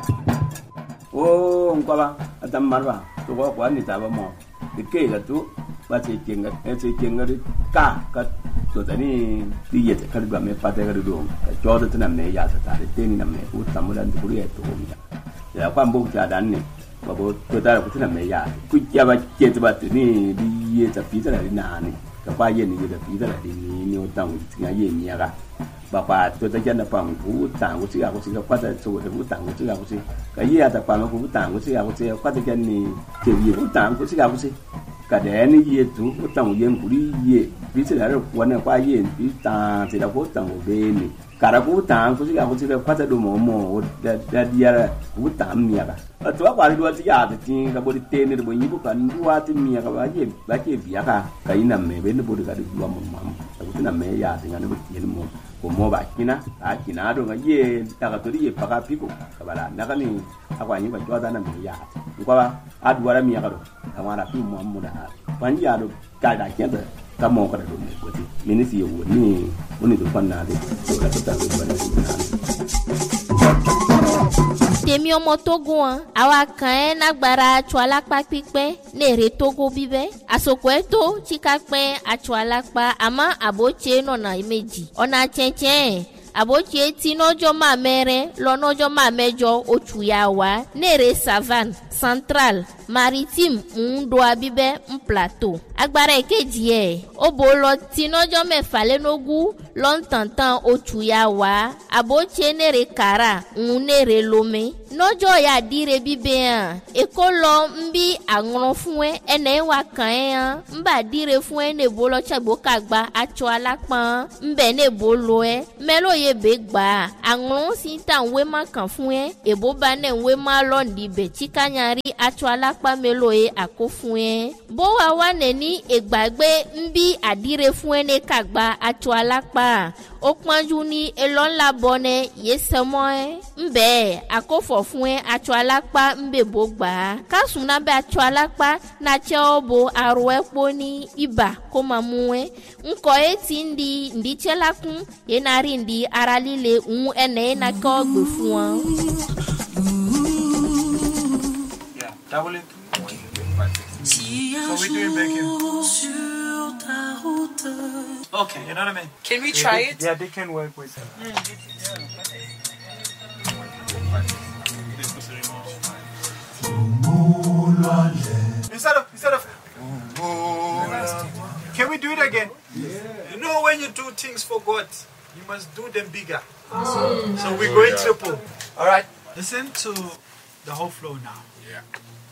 Oh, ngkaba atam marwa to ko kwa ni taba mo ke ga tu ba che kenga ka to tani ti ye ka ba me pa te ga do ka jo de na me ya ta de te ni na me u tam dan ku ye to mi ya kwa mbo ja dan ni ba bo to ta ku na me ya ku ya ba che ba ti ni di ye ta pi ta na ni ka pa ye ni ye ta pi ta ni o tang ti ga ye ni ya ga bà bà tôi ta dân là bằng cú tàng của chị có qua tại chỗ để cú tàng của chị có chị cái gì là bằng cú tàng của chị có chị qua tại dân này kiểu gì cú tàng của chị có chị cả để này gì chú cú tàng dân cú đi gì ví dụ là quan là qua gì ví tàng thì là cú tàng của bên này cả là cú tàng của chị có chị qua tại đồ mồ đã đi ra cú tàng mía cả ở chỗ qua đi đua chị à thì cái body tên này body như cái đua thì mía cái bà chị bía cả cái nằm này bên nó body cái đua mầm cái nằm này ya thì nó bị gì nó mo ba kina kina do ngaye taka to die paka piko kabala nakani akwa nyi ba jwada na mi ya ko ba adwara mi ya do kamara fi mo amuda panji ya do ka da kenda ka mo ka do ne ko ti minisi yo ni oni do panna de to ka ta do ba ni temi ọmọ Togo an àwa kan ẹ nagbara atsọ alakpa pípẹ́ nèrè Togo bíbẹ́ àsopọ ẹtọ tsikapẹ atsọ alakpa àmọ́ àbótse nọnà méjì ọ̀nà tsẹ̀tsẹ̀ àbótse tí nọ́jọ́ máa mẹ́rẹ́ lọ́nọ́jọ́ máa mẹ́jọ oṣù yà wá nèrè savane central maritime ńdoa bíbẹ́ ń plateau agbára èkejì ẹ̀ ó bò lọ tí nọ́jọ́ mẹ́fà lẹ́nogún lọ́ntàntàn oṣù yà wá àbótse nèrè kàrà ń nèrè lomé nọ́jọ́ yà dire bíbẹ́ hàn èkó lọ ń bí àrùn fún ẹ ẹnẹ́ wà kàn ẹ́ hàn ń bà dire fún ẹ nèbó lọ tsàgbó kàgbà atsọ alápọ̀n ń bẹ̀ nèbó lọ ẹ mẹ́lò yẹ bẹ́ gbà àrùn sí ta ń wé má kàn fún ẹ èbó bá nẹ̀ ń wé má lọ́ọ̀dì bẹ̀ tsikanyari atsọ alápá mẹ́lò yẹ àkó fún ẹ bó wa wà nẹ̀ ní ìgbàgbé ń bí àdire fún ẹ ní kàgbà atsọ alápá ó pọ́njú ní elọ́ńlá bọ́nẹ yé sẹ́mọ́ ẹ ń bẹ́ẹ̀ àkófọ̀ fún ẹ atsọ alápá ń bẹ̀ bó gbà á kásùn náà bẹ atsọ alápá náà tsẹ́ ọ bo arọ ẹ kpó ní ibà kó máa mú ẹ ńkọ ẹ ti ń di ǹdí tsẹ́ la kún yẹn náà rí ǹdí ara líle ń ẹnẹ́ yẹn náà kọ́ gbè fún ọ. Double it. So we're doing bacon. Okay, you know what I mean? Can we try it? Yeah, they can work with it. Instead of can we do it again? Yeah. You know when you do things for God, you must do them bigger. So we're going triple. Alright. Listen to the whole flow now. Yeah.